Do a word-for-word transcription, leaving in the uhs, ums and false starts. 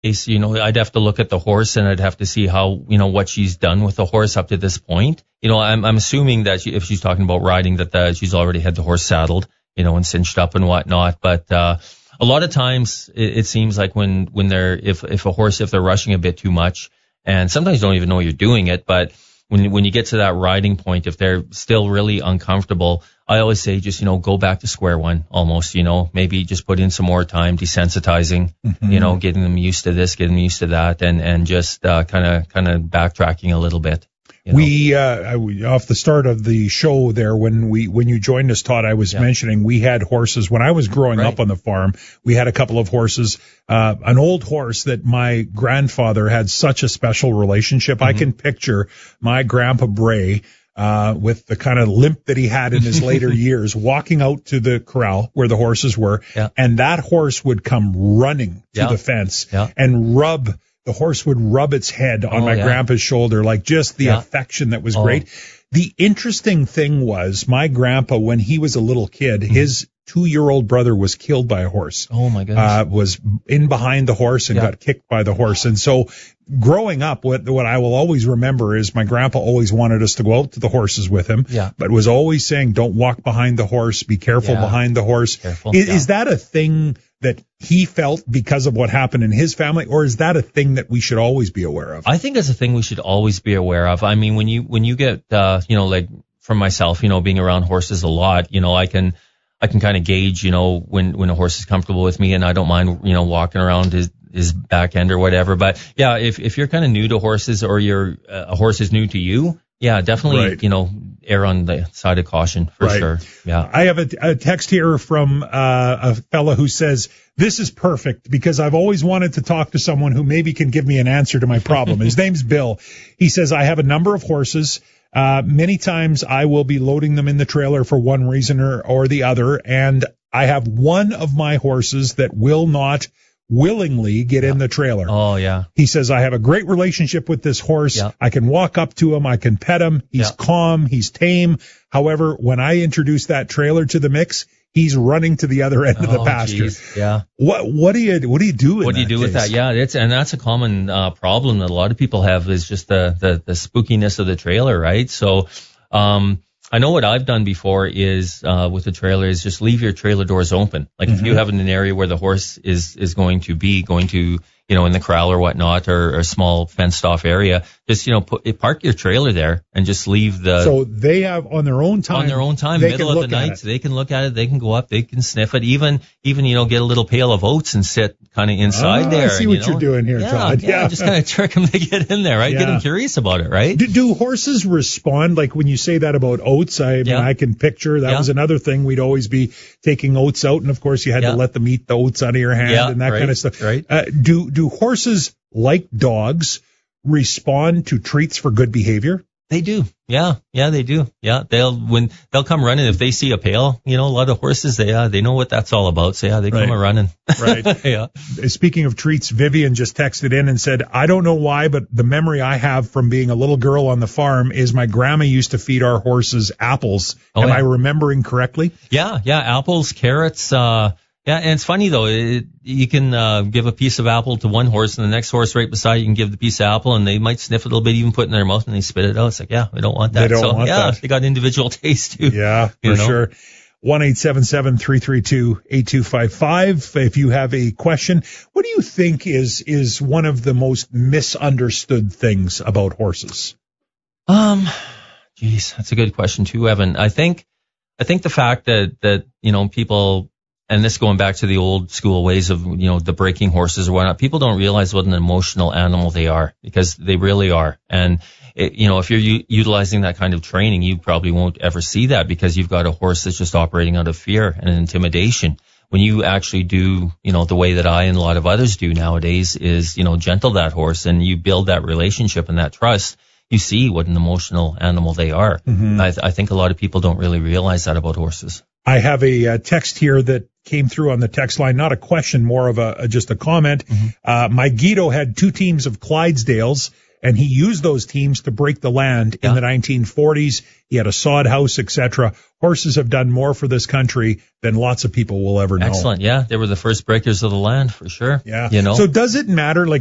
case, you know, I'd have to look at the horse and I'd have to see how, you know, what she's done with the horse up to this point. You know, I'm, I'm assuming that she, if she's talking about riding, that the, she's already had the horse saddled, you know, and cinched up and whatnot. But, uh, a lot of times it, it seems like when, when they're, if, if a horse, if they're rushing a bit too much, and sometimes you don't even know you're doing it, but when, when you get to that riding point, if they're still really uncomfortable, I always say just, you know, go back to square one almost, you know, maybe just put in some more time desensitizing, mm-hmm. you know, getting them used to this, getting them used to that, and, and just, uh, kind of, kind of backtracking a little bit. You know? We, uh, off the start of the show there, when we, when you joined us, Todd, I was yeah. mentioning we had horses. When I was growing right. up on the farm, we had a couple of horses, uh, an old horse that my grandfather had such a special relationship. Mm-hmm. I can picture my grandpa Bray, uh, with the kind of limp that he had in his later years, walking out to the corral where the horses were. Yeah. And that horse would come running to yeah. the fence yeah. and rub The horse would rub its head on oh, my yeah. grandpa's shoulder, like just the yeah. affection that was oh. great. The interesting thing was my grandpa, when he was a little kid, mm-hmm. his two-year-old brother was killed by a horse. Oh, my goodness. Uh, was in behind the horse and yeah. got kicked by the horse. And so growing up, what, what I will always remember is my grandpa always wanted us to go out to the horses with him, yeah. but was always saying, don't walk behind the horse, be careful yeah. behind the horse. Careful. Is, yeah. is that a thing that he felt because of what happened in his family, or is that a thing that we should always be aware of? I think it's a thing we should always be aware of. I mean, when you, when you get, uh, you know, like for myself, you know, being around horses a lot, you know, I can, I can kind of gauge, you know, when, when a horse is comfortable with me, and I don't mind, you know, walking around his, his back end or whatever. But yeah, if, if you're kind of new to horses, or you're, uh, a horse is new to you, yeah, definitely, right. you know, err on the side of caution for right. sure. Yeah. I have a, a text here from uh, a fella who says, this is perfect because I've always wanted to talk to someone who maybe can give me an answer to my problem. His name's Bill. He says, I have a number of horses. Uh, many times I will be loading them in the trailer for one reason or, or the other. And I have one of my horses that will not willingly get yeah. in the trailer. Oh, yeah. He says, I have a great relationship with this horse. Yeah. I can walk up to him. I can pet him. He's yeah. calm. He's tame. However, when I introduce that trailer to the mix, he's running to the other end oh, of the pasture. Geez. Yeah. What, what do you, what do you do? What do you do case? with that? Yeah. It's, and that's a common, uh, problem that a lot of people have, is just the, the, the spookiness of the trailer, right? So, um, I know what I've done before is, uh, with the trailer is just leave your trailer doors open. Like mm-hmm. if you have an area where the horse is, is going to be, going to, you know, in the corral or whatnot, or, or a small fenced off area, just, you know, put, park your trailer there and just leave the. So they have on their own time. On their own time, middle of the night, they can look at it, they can go up, they can sniff it, even, even, you know, get a little pail of oats and sit kind of inside oh, there. I see and, what you know, you're doing here, yeah, Todd. Yeah, yeah. just kind of trick them to get in there, right? Yeah. Get them curious about it, right? Do, do horses respond? Like when you say that about oats, I mean, yeah. I can picture that yeah. was another thing. We'd always be taking oats out, and of course you had yeah. to let them eat the oats out of your hand yeah, and that right, kind of stuff. Right. Uh, do, do horses, like dogs, respond to treats for good behavior? They do. Yeah. Yeah, they do. Yeah. They'll, when they'll come running, if they see a pail, you know, a lot of horses, they, uh, they know what that's all about. So yeah, they right. come a running. Right. yeah. Speaking of treats, Vivian just texted in and said, I don't know why, but the memory I have from being a little girl on the farm is my grandma used to feed our horses apples. Oh, Am yeah. I remembering correctly? Yeah. Yeah. Apples, carrots, uh, yeah, and it's funny though, it, you can uh, give a piece of apple to one horse, and the next horse right beside you can give the piece of apple, and they might sniff it a little bit, even put it in their mouth, and they spit it out. It's like, yeah, we don't want that. They don't so, want yeah, that. They got individual taste too. Yeah, for you know? sure. one eight seven seven, three three two, eight two five five. If you have a question, what do you think is is one of the most misunderstood things about horses? Um, geez, that's a good question too, Evan. I think, I think the fact that, that, you know, people, and this going back to the old school ways of, you know, the breaking horses or whatnot, people don't realize what an emotional animal they are, because they really are. And, it, you know, if you're u- utilizing that kind of training, you probably won't ever see that, because you've got a horse that's just operating out of fear and intimidation. When you actually do, you know, the way that I and a lot of others do nowadays is, you know, gentle that horse, and you build that relationship and that trust, you see what an emotional animal they are. Mm-hmm. I, th- I think a lot of people don't really realize that about horses. I have a uh, text here that came through on the text line, not a question, more of a, a just a comment. Mm-hmm. Uh, my Guido had two teams of Clydesdales, and he used those teams to break the land yeah. in the nineteen forties. He had a sod house, et cetera. Horses have done more for this country than lots of people will ever know. Excellent. Yeah. They were the first breakers of the land for sure. Yeah. You know, so does it matter? Like,